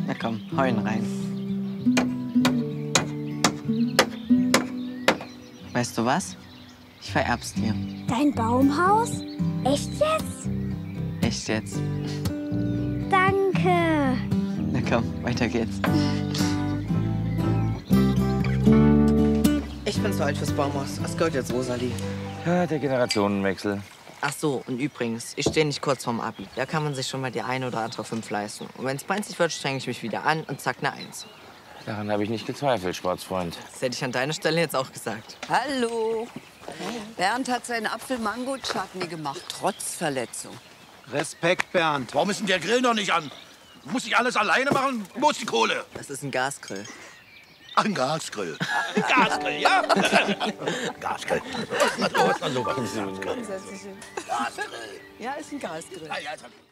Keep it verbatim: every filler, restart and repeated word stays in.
Na komm, hau ihn rein. Weißt du was? Ich vererb's dir. Dein Baumhaus? Echt jetzt? Echt jetzt. Danke. Na komm, weiter geht's. Ich bin zu alt fürs Baumhaus. Was gehört jetzt Rosalie? Ja, der Generationenwechsel. Ach so, und übrigens, ich stehe nicht kurz vorm Abi. Da kann man sich schon mal die eine oder andere fünf leisten. Und wenn es peinlich wird, strenge ich mich wieder an und zack, eine Eins. Daran habe ich nicht gezweifelt, Sportsfreund. Das hätte ich an deiner Stelle jetzt auch gesagt. Hallo. Bernd hat seinen Apfel-Mango-Chutney gemacht, trotz Verletzung. Respekt, Bernd. Warum ist denn der Grill noch nicht an? Muss ich alles alleine machen? Wo ist die Kohle? Das ist ein Gasgrill. Ach, ein Gasgrill. Ein Gasgrill, ja? Gasgrill. Was ist denn sowas? Gasgrill. Ja, ist ein Gasgrill. Ah, ja,